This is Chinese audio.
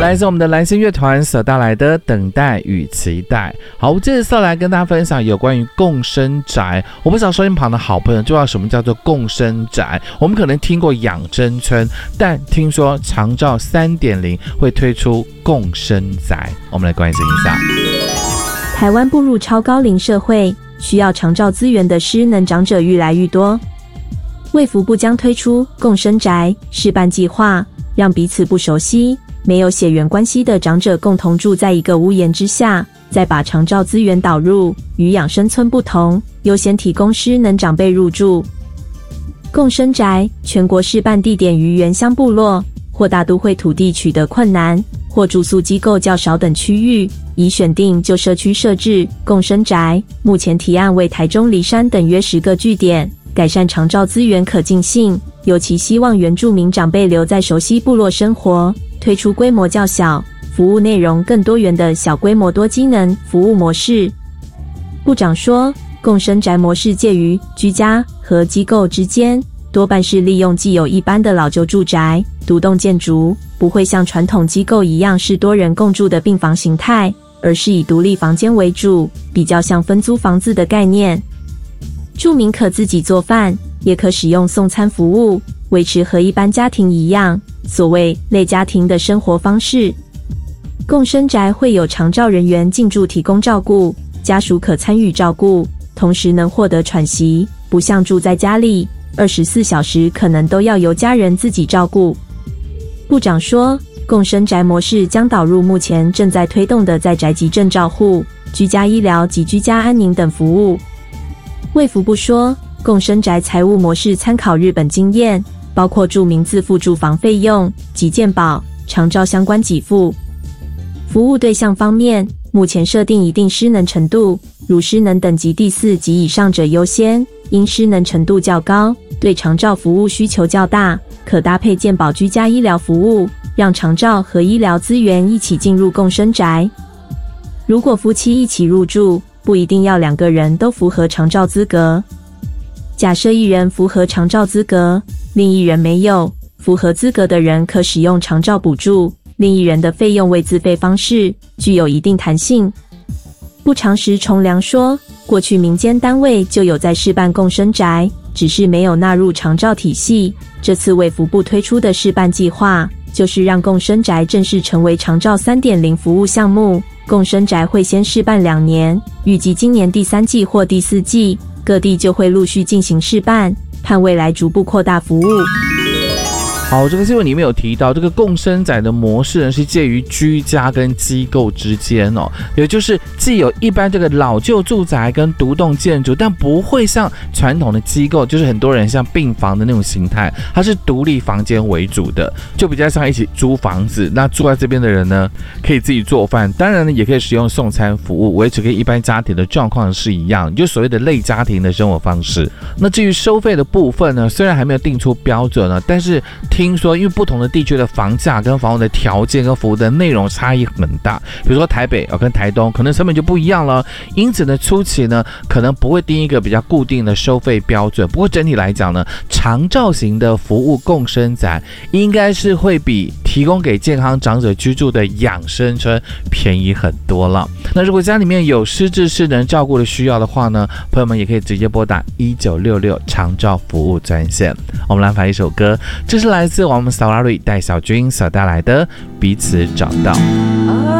来自我们的蓝星乐团所带来的等待与期待。好，这次来跟大家分享有关于共生宅。我不知道收音旁的好朋友知道什么叫做共生宅。我们可能听过养真村，但听说长照 3.0 会推出共生宅，我们来关心一下。 台湾步入超高龄社会，需要长照资源的失能长者愈来愈多。卫福部将推出共生宅示范计划，让彼此不熟悉、没有血缘关系的长者共同住在一个屋檐之下，再把长照资源导入。与养生村不同，优先提供失能长辈入住。共生宅全国示范地点于原乡部落或大都会土地取得困难，或住宿机构较少等区域，已选定就社区设置共生宅。目前提案为台中、梨山等约10个据点，改善长照资源可进性，尤其希望原住民长辈留在熟悉部落生活，推出规模较小、服务内容更多元的小规模多机能服务模式。部长说，共生宅模式介于居家和机构之间，多半是利用既有一般的老旧住宅、独栋建筑，不会像传统机构一样是多人共住的病房形态，而是以独立房间为主，比较像分租房子的概念。住民可自己做饭，也可使用送餐服务，维持和一般家庭一样，所谓类家庭的生活方式。共生宅会有长照人员进驻提供照顾，家属可参与照顾，同时能获得喘息，不像住在家里24小时可能都要由家人自己照顾。部长说，共生宅模式将导入目前正在推动的在宅急症照护、居家医疗及居家安宁等服务。卫福部说，共生宅财务模式参考日本经验，包括住民自付住房费用及健保、长照相关给付。服务对象方面，目前设定一定失能程度，如失能等级第4及以上者优先，因失能程度较高，对长照服务需求较大，可搭配健保居家医疗服务，让长照和医疗资源一起进入共生宅。如果夫妻一起入住，不一定要2个人都符合长照资格。假设一人符合长照资格，另一人没有，符合资格的人可使用长照补助，另一人的费用为自费方式，具有一定弹性。部长石崇良说，过去民间单位就有在示范共生宅，只是没有纳入长照体系。这次卫福部推出的示范计划，就是让共生宅正式成为长照 3.0 服务项目。共生宅会先示范2年，预计今年第3季或第4季，各地就会陆续进行示范，盼未来逐步扩大服务。 好，这个新闻里面有提到，这个共生宅的模式呢是介于居家跟机构之间哦，也就是既有一般这个老旧住宅跟独栋建筑，但不会像传统的机构，就是很多人像病房的那种形态，它是独立房间为主的，就比较像一起租房子。那住在这边的人呢，可以自己做饭，当然呢也可以使用送餐服务，维持跟一般家庭的状况是一样，就所谓的类家庭的生活方式。那至于收费的部分呢，虽然还没有定出标准呢，但是听说因为不同的地区的房价跟房屋的条件跟服务的内容差异很大，比如说台北跟台东可能成本就不一样了，因此呢初期呢可能不会定一个比较固定的收费标准。不过整体来讲呢，长照型的服务共生宅应该是会比提供给健康长者居住的养生村便宜很多了。那如果家里面有失智失能照顾的需要的话呢，朋友们也可以直接拨打1966长照服务专线。我们来放一首歌，这是来自我们 Solari 戴小军所带来的《彼此找到》。